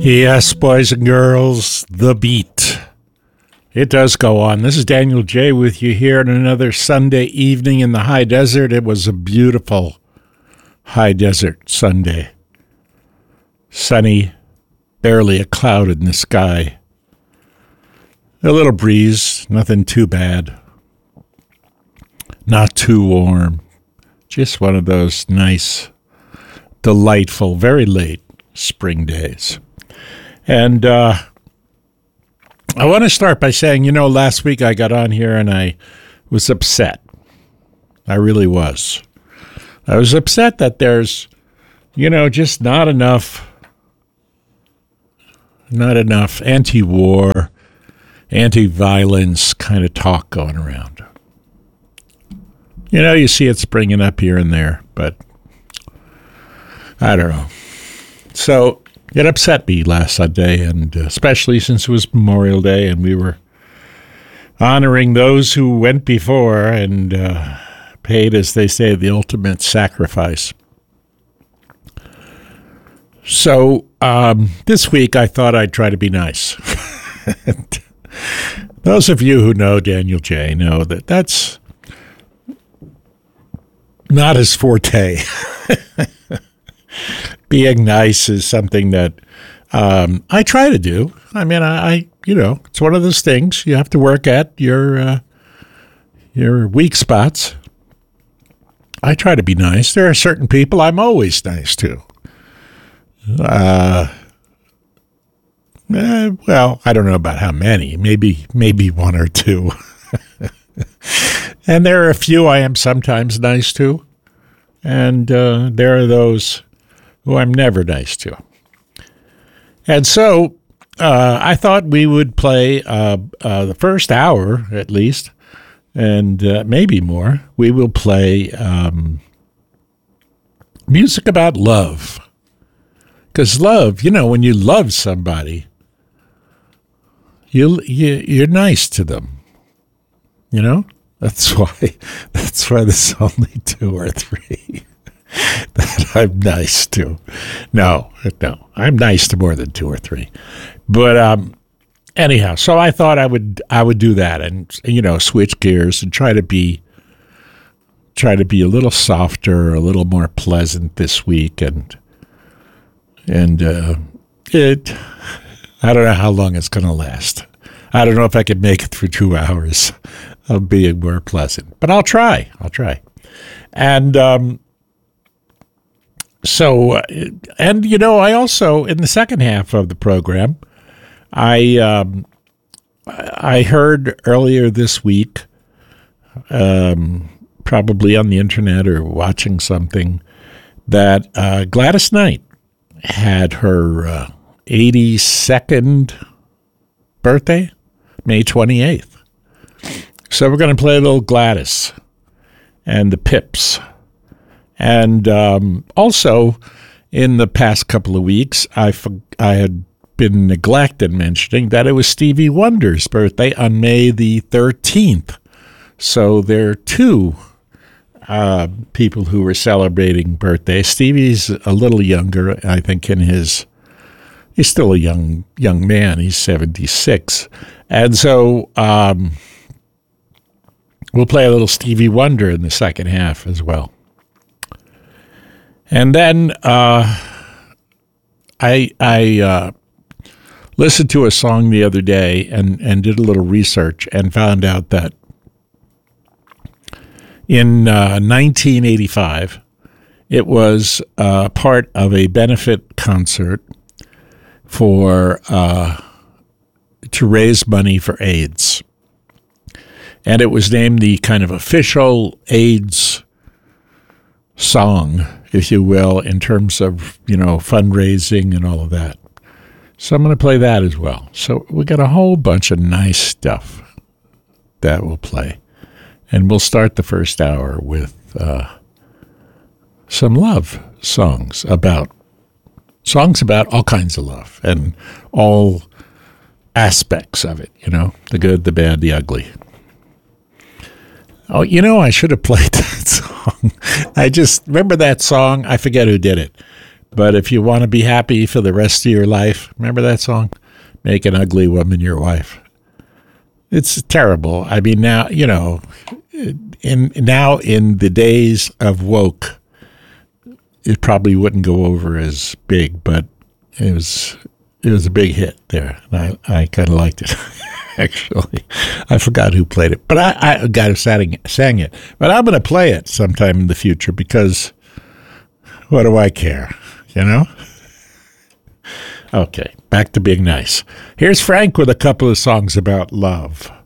Yes, boys and girls, the beat. It does go on. This is Daniel J. with you here on another Sunday evening in the high desert. It was a beautiful high desert Sunday. Sunny, barely a cloud in the sky. A little breeze, nothing too bad. Not too warm. Just one of those nice, delightful, very late spring days. And I want to start by saying, last week I got on here and I was upset. I really was. I was upset that there's, just not enough anti-war, anti-violence kind of talk going around. You see it springing up here and there, but I don't know. So it upset me last Sunday, and especially since it was Memorial Day and we were honoring those who went before and paid, as they say, the ultimate sacrifice. So this week I thought I'd try to be nice. Those of you who know Daniel J. know that that's not his forte. Being nice is something that I try to do. I mean, it's one of those things you have to work at your weak spots. I try to be nice. There are certain people I'm always nice to. Well, I don't know about how many. Maybe one or two. And there are a few I am sometimes nice to. And there are those who I'm never nice to. And so I thought we would play the first hour, at least, and maybe more. We will play music about love. Because love, when you love somebody, you're nice to them. That's why there's only two or three that I'm nice to. No, I'm nice to more than two or three. But anyhow, so I thought I would do that and switch gears and try to be a little softer, a little more pleasant this week, and I don't know how long it's going to last. I don't know if I can make it through 2 hours of being more pleasant, but I'll try. And I also, in the second half of the program, I heard earlier this week, probably on the internet or watching something, that Gladys Knight had her 82nd birthday, May 28th. So we're going to play a little Gladys and the Pips. And also, in the past couple of weeks, I had been neglected mentioning that it was Stevie Wonder's birthday on May the 13th. So there are two people who were celebrating birthdays. Stevie's a little younger, I think, he's still a young man. He's 76. And so we'll play a little Stevie Wonder in the second half as well. And then I listened to a song the other day and did a little research and found out that in 1985, it was part of a benefit concert to raise money for AIDS. And it was named the kind of official AIDS song, if you will, in terms of, fundraising and all of that. So I'm going to play that as well. So we got a whole bunch of nice stuff that we'll play. And we'll start the first hour with some love songs about all kinds of love and all aspects of it, the good, the bad, the ugly. Oh, I should have played that song. I just remember that song. I forget who did it, But if you want to be happy for the rest of your life, remember that song? Make an ugly woman your wife. It's terrible. I mean, now, you know, in the days of woke, it probably wouldn't go over as big, but it was a big hit there. And I kind of liked it, actually. I forgot who played it, but I got who sang it. But I'm going to play it sometime in the future because what do I care, you know? Okay, back to being nice. Here's Frank with a couple of songs about love.